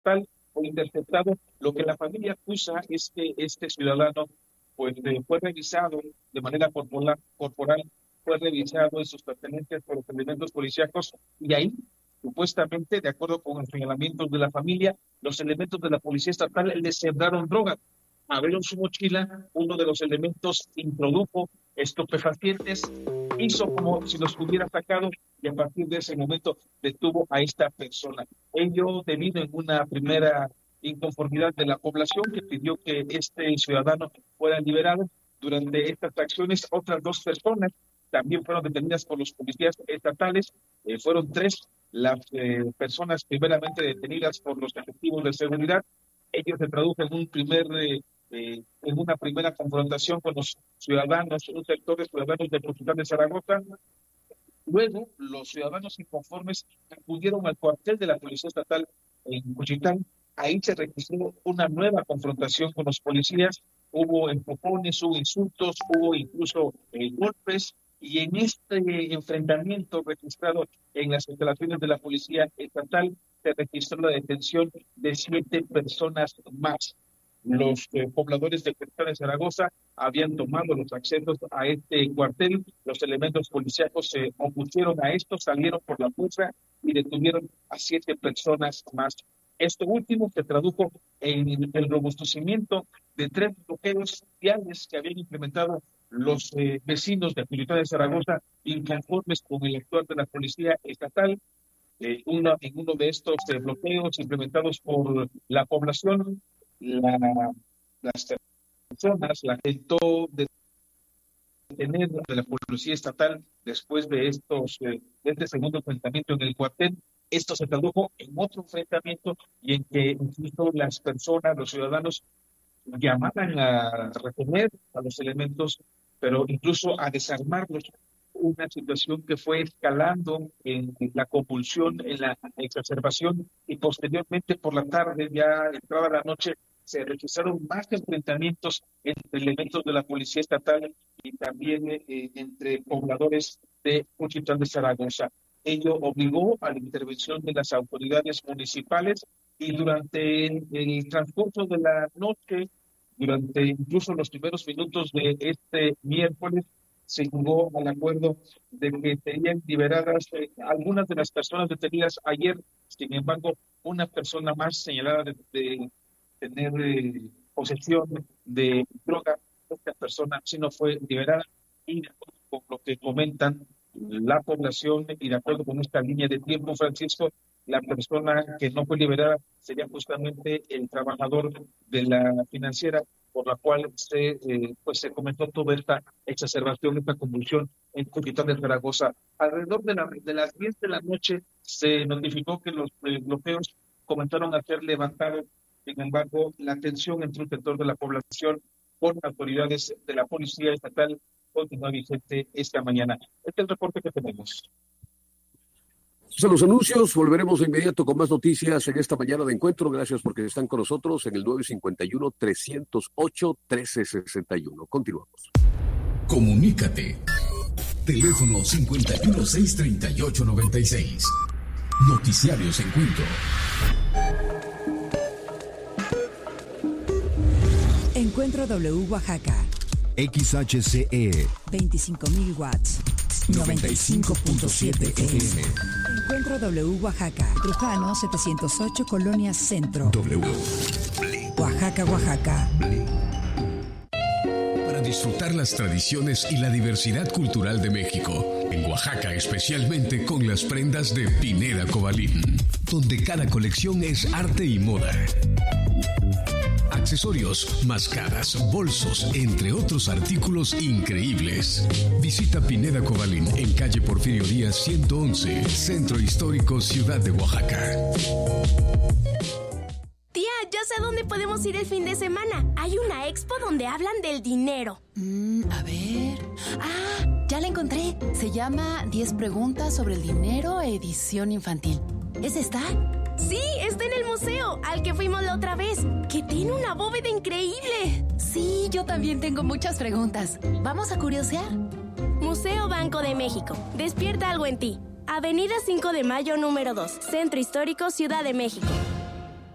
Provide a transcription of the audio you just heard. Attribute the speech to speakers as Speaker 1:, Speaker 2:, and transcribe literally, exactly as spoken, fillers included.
Speaker 1: estatal fue interceptado. Lo que la familia acusa es que este ciudadano pues eh, fue revisado de manera corporal, corporal, fue revisado en sus pertenencias por los elementos policíacos y ahí, supuestamente, de acuerdo con los señalamientos de la familia, los elementos de la policía estatal le sembraron droga. Abrieron su mochila, uno de los elementos introdujo estupefacientes, hizo como si los hubiera sacado y a partir de ese momento detuvo a esta persona. Ello debido en una primera inconformidad de la población que pidió que este ciudadano fuera liberado. Durante estas acciones, otras dos personas también fueron detenidas por los policías estatales. Eh, fueron tres las eh, personas primeramente detenidas por los efectivos de seguridad. Ello se tradujo en un primer eh, eh, en una primera confrontación con los ciudadanos, un sector de ciudadanos de Cuchitán de Zaragoza. Luego, los ciudadanos inconformes acudieron al cuartel de la Policía Estatal en Cuchitán. Ahí se registró una nueva confrontación con los policías. Hubo empujones, hubo insultos, hubo incluso eh, golpes. Y en este enfrentamiento registrado en las instalaciones de la Policía Estatal, se registró la detención de siete personas más. Los eh, pobladores de Cuchitán de Zaragoza habían tomado los accesos a este cuartel. Los elementos policíacos se opusieron a esto, salieron por la fuerza y detuvieron a siete personas más. Esto último se tradujo en el robustecimiento de tres bloqueos viales que habían implementado los eh, vecinos de Cuchitán de Zaragoza, inconformes con el actuar de la Policía Estatal. Eh, una, en uno de estos eh, bloqueos implementados por la población, la, las personas, la intentó detener de la Policía Estatal después de estos eh, de este segundo enfrentamiento en el cuartel. Esto se tradujo en otro enfrentamiento y en que incluso las personas, los ciudadanos, llamaban a retener a los elementos, pero incluso a desarmarlos. Una situación que fue escalando en la convulsión, en la exacerbación, y posteriormente por la tarde, ya entrada la noche, se registraron más enfrentamientos entre elementos de la Policía Estatal y también eh, entre pobladores de Cuchitán de Zaragoza. Ello obligó a la intervención de las autoridades municipales y durante el, el transcurso de la noche, durante incluso los primeros minutos de este miércoles, se llegó al acuerdo de que serían liberadas eh, algunas de las personas detenidas ayer. Sin embargo, una persona más señalada de, de tener eh, posesión de droga, esta persona sí no fue liberada, y de acuerdo con lo que comentan la población y de acuerdo con esta línea de tiempo, Francisco, la persona que no fue liberada sería justamente el trabajador de la financiera, por la cual se eh, pues se comentó toda esta exacerbación, esta convulsión en Cuchitán de Zaragoza. Alrededor de, la, de las diez de la noche se notificó que los eh, bloqueos comenzaron a ser levantados. Sin embargo, la tensión entre un sector de la población con autoridades de la Policía Estatal continúa vigente esta mañana. Este es el reporte que tenemos.
Speaker 2: A los anuncios, volveremos de inmediato con más noticias en esta mañana de encuentro. Gracias porque están con nosotros en el nueve cinco uno, tres cero ocho, uno tres seis uno. Continuamos.
Speaker 3: Comunícate. Teléfono cinco uno seis, tres ocho nueve seis. Noticiarios Encuentro.
Speaker 4: Encuentro W Oaxaca.
Speaker 5: X H C E.
Speaker 4: veinticinco mil watts.
Speaker 5: noventa y cinco punto siete F M.
Speaker 4: Encuentro W Oaxaca. Trujano setecientos ocho, Colonia Centro.
Speaker 5: W.
Speaker 4: Oaxaca, Oaxaca.
Speaker 3: Para disfrutar las tradiciones y la diversidad cultural de México. En Oaxaca, especialmente con las prendas de Pineda Cobalín, donde cada colección es arte y moda. Accesorios, máscaras, bolsos, entre otros artículos increíbles. Visita Pineda Cobalín en calle Porfirio Díaz ciento once, Centro Histórico, Ciudad de Oaxaca.
Speaker 6: Tía, ya sé a dónde podemos ir el fin de semana. Hay una expo donde hablan del dinero.
Speaker 7: Mm, a ver... ¡Ah! Ya la encontré. Se llama diez preguntas sobre el dinero, edición infantil. ¿Es esta?
Speaker 6: Sí, está en el museo, al que fuimos la otra vez, que tiene una bóveda increíble.
Speaker 7: Sí, yo también tengo muchas preguntas. ¿Vamos a curiosear?
Speaker 6: Museo Banco de México. Despierta algo en ti. Avenida cinco de Mayo, número dos, Centro Histórico, Ciudad de México.